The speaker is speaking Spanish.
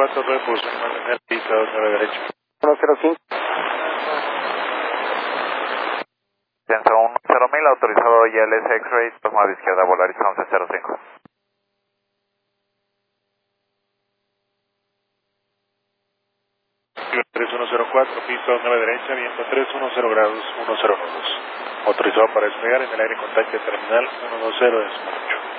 4, reposo, mantener pista 29 derecho. 105. Descenso 10.000, autorizado ILS X-Ray, toma de izquierda, Volaris 1105. Clima 3104, pista 9 derecha, viento 310 grados, 102. Autorizado para despegar en el aire contacto terminal 120 es mucho.